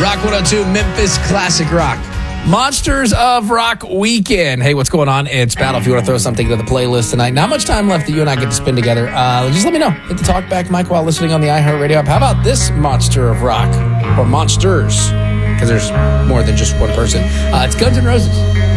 Rock 102, Memphis Classic Rock. Monsters of Rock Weekend. Hey, what's going on? It's Battle. If you want to throw something into the playlist tonight, not much time left that you and I get to spend together. Just let me know. Hit the talkback mic while listening on the iHeartRadio app. How about this Monster of Rock? Or Monsters? Because there's more than just one person. It's Guns N' Roses.